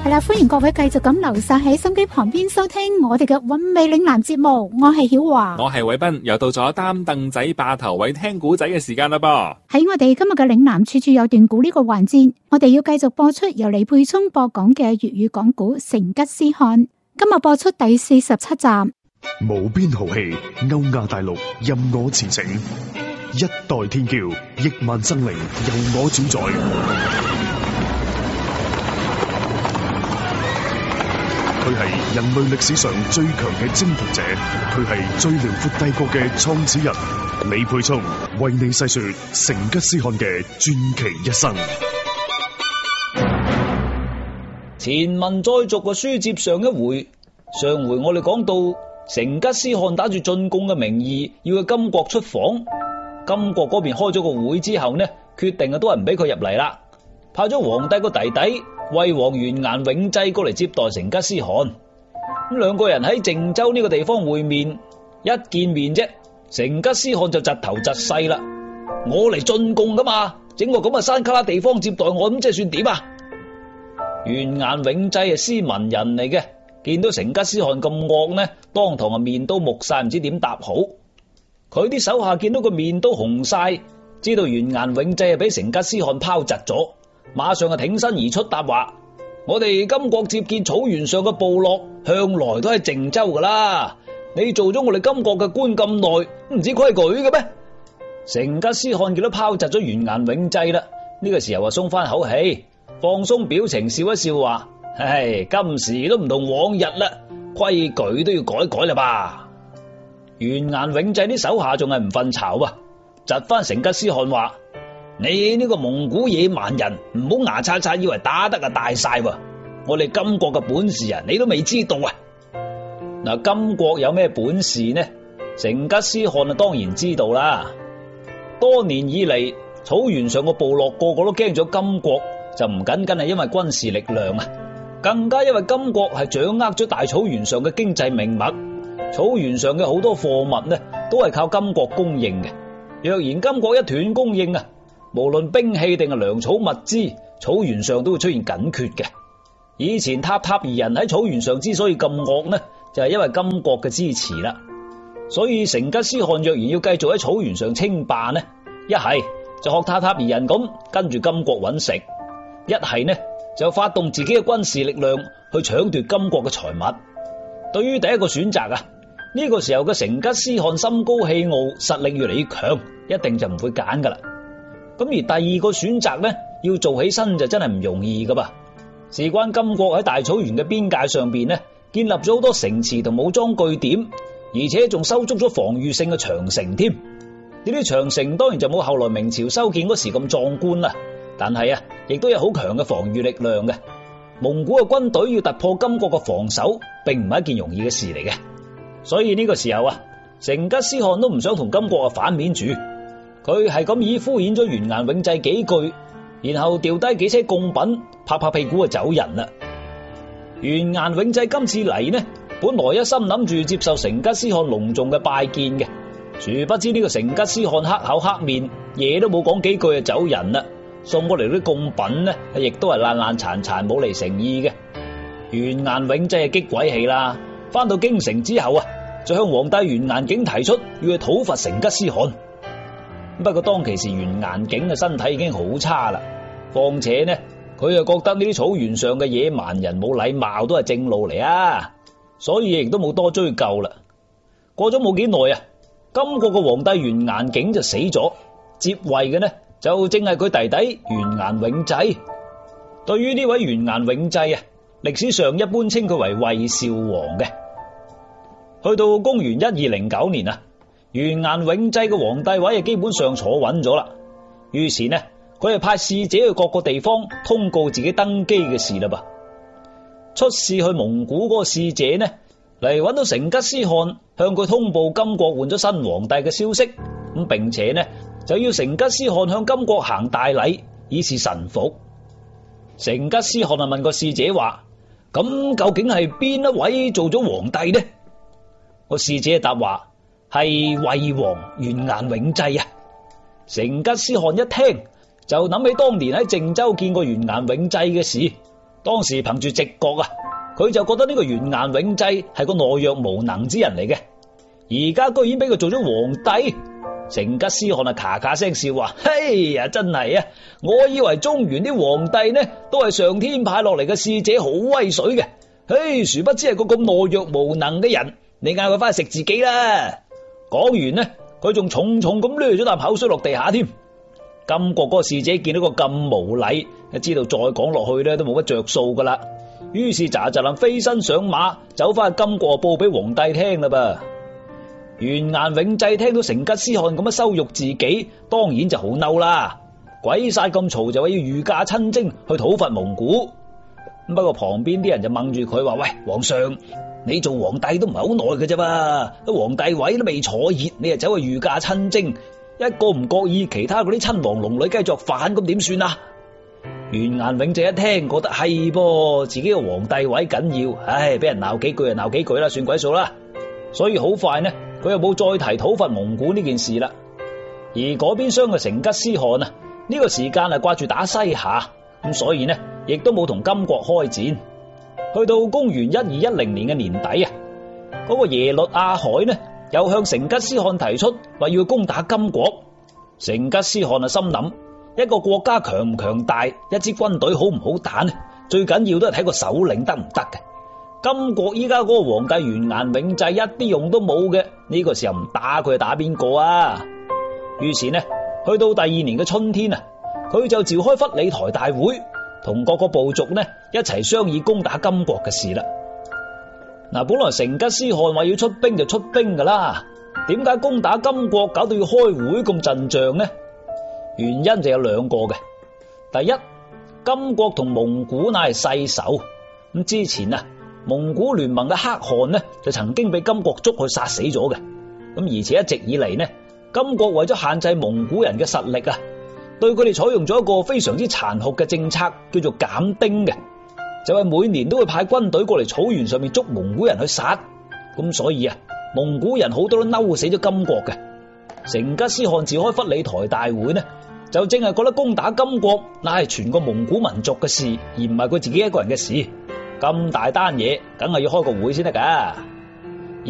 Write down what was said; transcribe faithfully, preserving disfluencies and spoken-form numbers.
係啦，歡迎各位繼續咁留晒喺心機旁邊收聽我哋嘅韻味嶺南節目，我係曉華， 我係偉斌，又到咗擔凳仔霸頭位聽古仔嘅時間啦噃。 喺我哋今日嘅嶺南處處有段古呢個環節，我哋要繼續播出由李佩聰播講嘅粵語講古《成吉思汗》，今日播出第四十七集。 無邊豪氣，歐亞大陸任我馳騁，一代天驕，億萬生靈由我主宰。佢係人類歷史上最強嘅征服者，佢係最遼闊帝國嘅創始人。李佩聰為你細說成吉思汗嘅傳奇一生。 前文再續嘅書接上一回，上回我哋講到成吉思汗打住進貢嘅名義要去金國出訪，金國嗰邊開咗個會之後呢，決定啊都係唔俾佢入嚟啦，派咗皇帝個弟弟魏王完顏永濟過嚟接待成吉思汗。咁兩個人喺靖州呢個地方會面，一見面啫，成吉思汗就窒頭窒勢啦。我嚟進貢噶嘛，整個咁嘅山卡拉地方接待我，咁即係算點啊？完顏永濟係斯文人嚟嘅，見到成吉思汗咁惡呢，當堂啊面都木晒，唔知點答好。佢啲手下見到個面都紅晒，知道完顏永濟係俾成吉思汗拋窒咗，馬上啊挺身而出答話：我哋金國接見草原上嘅部落，向來都係靖州噶啦。你做咗我哋金國嘅官咁耐，唔知規矩嘅咩？成吉思汗見到拋窒咗完顏永濟啦，呢個時候啊鬆翻口氣，放鬆表情笑一笑話：唉，今時都唔同往日啦，規矩都要改改啦吧。完顏永濟啲手下仲係唔瞓巢啊，窒翻成吉思汗話：你呢個蒙古野蠻人，唔好牙擦擦以為打得啊大晒喎！我哋金國嘅本事啊，你都未知道啊！嗱，金國有咩本事呢？成吉思汗啊，當然知道啦。多年以嚟，草原上個部落個個都驚咗金國，就唔僅僅係因為軍事力量啊，更加因為金國係掌握咗大草原上嘅經濟命脈。草原上嘅好多貨物呢，都係靠金國供應嘅。若然金國一斷供應啊，無論兵器定係糧草物資，草原上都會出現緊缺嘅。以前塔塔爾人喺草原上之所以咁惡呢，就係因為金國嘅支持啦。所以成吉思汗若然要繼續喺草原上稱霸呢，一係就學塔塔爾人咁跟住金國揾食，一係呢就發動自己嘅軍事力量去搶奪金國嘅財物。對於第一個選擇啊，呢個時候嘅成吉思汗心高氣傲，實力越嚟越強，一定就唔會揀噶啦。咁而第二個選擇呢，要做起身就真係唔容易噶噃。事關金國喺大草原嘅邊界上邊呢，建立咗好多城池同武裝據點，而且仲修築咗防禦性嘅長城添。呢啲長城當然就冇後來明朝修建嗰時咁壯觀啦，但係啊，亦都有好強嘅防禦力量嘅。蒙古嘅軍隊要突破金國嘅防守，並唔係一件容易嘅事嚟嘅。所以呢個時候啊，成吉思汗都唔想同金國啊反面住，佢係咁以敷衍咗完顏永濟幾句，然後掉低幾車貢品，拍拍屁股就走人啦。完顏永濟今次嚟呢，本來一心諗住接受成吉思汗隆重嘅拜見嘅，殊不知呢個成吉思汗黑口黑面，嘢都冇講幾句就走人啦。送過嚟啲貢品呢，亦都係爛爛殘殘，冇嚟誠意嘅。完顏永濟係激鬼氣啦，翻到京城之後啊，就向皇帝完顏景提出要去討伐成吉思汗。不過當其時完顏景嘅身體已經好差啦，況且呢，佢又覺得呢啲草原上嘅野蠻人冇禮貌都係正路嚟啊，所以亦都冇多追究啦。過咗冇幾耐啊，金國嘅皇帝完顏景就死咗，接位嘅呢就正係佢弟弟完顏永濟。對於呢位完顏永濟啊，歷史上一般稱佢為魏少王嘅。去到公元一二零九年啊，完顏永濟嘅皇帝位啊基本上坐穩咗啦。於是呢，佢係派使者去各個地方通告自己登基嘅事啦噃。出使去蒙古嗰個使者呢，嚟揾到成吉思汗，向佢通報金國換咗新皇帝嘅消息，咁並且呢就要成吉思汗向金國行大禮，以示臣服。成吉思汗啊問個使者話：咁究竟係邊一位做咗皇帝呢？個使者答話：係魏王完顏永濟啊！成吉思汗一聽就諗起當年喺靖州見過完顏永濟嘅事， 當時憑住直覺啊，佢就覺得呢個完顏永濟係個懦弱無能之人嚟嘅，而家居然俾佢做咗皇帝。成吉思汗啊，咔咔聲笑話：嘿呀，真係啊！我以為中原啲皇帝呢都係上天派落嚟嘅使者，好威水嘅。嘿，殊不知係個咁懦弱無能嘅人。你嗌佢翻去食自己啦！講完呢，佢仲重重咁掠咗啖口水落地下添。金國嗰個使者見到個咁無禮，知道再講落去咧都冇乜着數噶啦。於是喳喳林飛身上馬，走翻去金國報俾皇帝聽啦噃。完顏永濟聽到成吉思汗咁樣羞辱自己，當然就好嬲啦，鬼晒咁嘈就話要御駕親征去討伐蒙古。不過旁邊啲人就掹住佢話：喂，皇上，你做皇帝都唔係好耐嘅啫嘛，皇帝位都未坐熱，你就走去御駕親征，一個唔覺意，其他嗰啲親王龍女繼續反，咁點算啊？完顏永濟一聽，覺得係噃，自己個皇帝位緊要，唉，俾人鬧幾句就鬧幾句啦，算鬼數啦。所以好快呢，佢又冇再提討伐蒙古呢件事啦。而嗰邊廂嘅成吉思汗啊，呢個時間係掛住打西夏，咁所以呢，亦都冇同金國開戰。去到公元一二一零年嘅年底啊，嗰個耶律阿海呢，又向成吉思汗提出話要攻打金國。成吉思汗啊，心諗一個國家強唔強大，一支軍隊好唔好打呢？最緊要都係睇個首領得唔得嘅。金國依家嗰個皇帝完顏永濟一啲用都冇嘅，呢個時候唔打佢，打邊個啊？於是呢，去到第二年嘅春天啊，佢就召開弗里台大會，同各個部族呢一齊商議攻打金國嘅事啦。嗱，本來成吉思汗話要出兵就出兵噶啦，點解攻打金國搞到要開會咁陣仗呢？原因就有兩個嘅。第一，金國同蒙古乃係世仇，咁之前啊，蒙古聯盟嘅可汗呢就曾經被金國捉去殺死咗嘅，咁而且一直以嚟呢，金國為咗限制蒙古人嘅實力啊，對佢哋採用咗一個非常之殘酷嘅政策，叫做減丁嘅，就係每年都會派軍隊過嚟草原上面捉蒙古人去殺，咁所以啊，蒙古人好多都嬲死咗金國嘅。成吉思汗召開弗里台大會呢，就正係覺得攻打金國乃係全個蒙古民族嘅事，而唔係佢自己一個人嘅事。咁大單嘢，梗係要開個會先得噶。